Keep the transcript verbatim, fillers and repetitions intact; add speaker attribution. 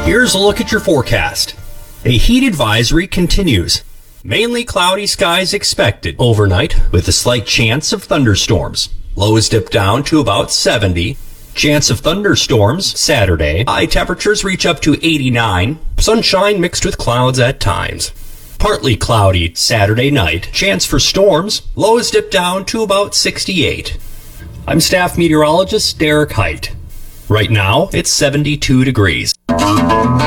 Speaker 1: Here's a look at your forecast. A heat advisory continues. Mainly cloudy skies expected overnight with a slight chance of thunderstorms. Lows dip down to about seventy. Chance of thunderstorms Saturday. High temperatures reach up to eighty-nine. Sunshine mixed with clouds at times. Partly cloudy Saturday night. Chance for storms. Lows dip down to about sixty-eight. I'm staff meteorologist Derek Height. Right now, it's seventy-two degrees.